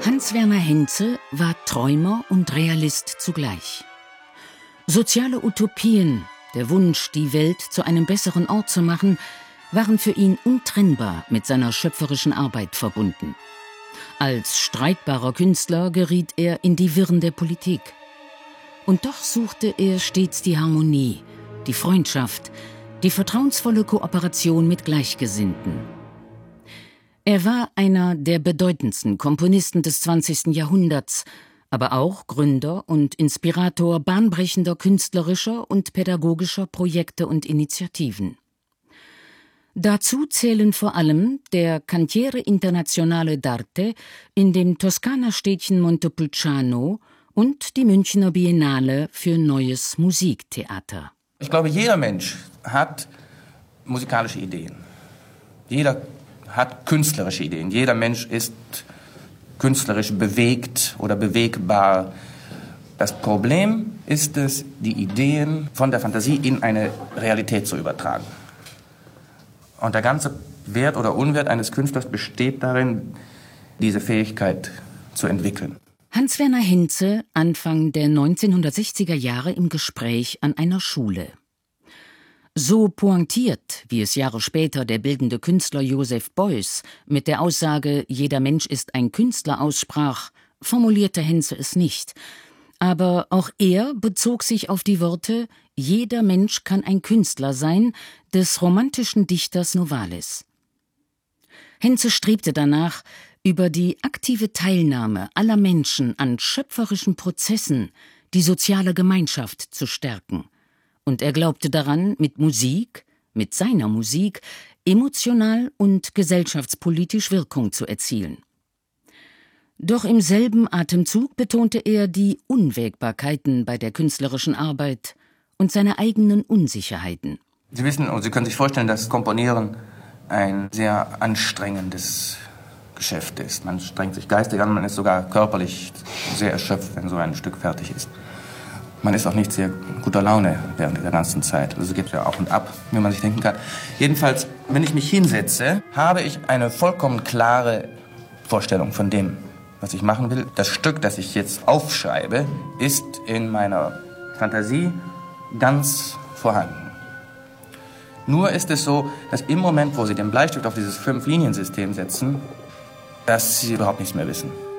Hans-Werner Henze war Träumer und Realist zugleich. Soziale Utopien, der Wunsch, die Welt zu einem besseren Ort zu machen, waren für ihn untrennbar mit seiner schöpferischen Arbeit verbunden. Als streitbarer Künstler geriet er in die Wirren der Politik. Und doch suchte er stets die Harmonie, die Freundschaft, die vertrauensvolle Kooperation mit Gleichgesinnten. Er war einer der bedeutendsten Komponisten des 20. Jahrhunderts, aber auch Gründer und Inspirator bahnbrechender künstlerischer und pädagogischer Projekte und Initiativen. Dazu zählen vor allem der Cantiere Internazionale d'Arte in dem Toskana-Städtchen Montepulciano und die Münchner Biennale für Neues Musiktheater. Ich glaube, jeder Mensch hat musikalische Ideen. Jeder hat künstlerische Ideen. Jeder Mensch ist künstlerisch bewegt oder bewegbar. Das Problem ist es, die Ideen von der Fantasie in eine Realität zu übertragen. Und der ganze Wert oder Unwert eines Künstlers besteht darin, diese Fähigkeit zu entwickeln. Hans-Werner Henze, Anfang der 1960er Jahre im Gespräch an einer Schule. So pointiert, wie es Jahre später der bildende Künstler Joseph Beuys mit der Aussage »Jeder Mensch ist ein Künstler« aussprach, formulierte Henze es nicht. Aber auch er bezog sich auf die Worte »Jeder Mensch kann ein Künstler sein« des romantischen Dichters Novalis. Henze strebte danach, über die aktive Teilnahme aller Menschen an schöpferischen Prozessen die soziale Gemeinschaft zu stärken. Und er glaubte daran, mit Musik, mit seiner Musik, emotional und gesellschaftspolitisch Wirkung zu erzielen. Doch im selben Atemzug betonte er die Unwägbarkeiten bei der künstlerischen Arbeit und seine eigenen Unsicherheiten. Sie wissen und Sie können sich vorstellen, dass Komponieren ein sehr anstrengendes Geschäft ist. Man strengt sich geistig an, man ist sogar körperlich sehr erschöpft, wenn so ein Stück fertig ist. Man ist auch nicht sehr guter Laune während der ganzen Zeit. Also es geht ja auf und ab, wie man sich denken kann. Jedenfalls, wenn ich mich hinsetze, habe ich eine vollkommen klare Vorstellung von dem, was ich machen will. Das Stück, das ich jetzt aufschreibe, ist in meiner Fantasie ganz vorhanden. Nur ist es so, dass im Moment, wo Sie den Bleistift auf dieses 5-Linien-System setzen, dass Sie überhaupt nichts mehr wissen.